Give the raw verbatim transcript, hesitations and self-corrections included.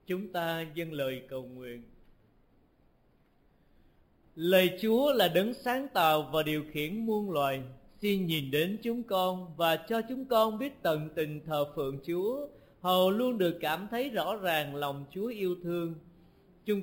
Chúng ta dâng lời cầu nguyện. Lạy Chúa là đấng sáng tạo và điều khiển muôn loài, xin nhìn đến chúng con và cho chúng con biết tận tình thờ phượng Chúa, hầu luôn được cảm thấy rõ ràng lòng Chúa yêu thương,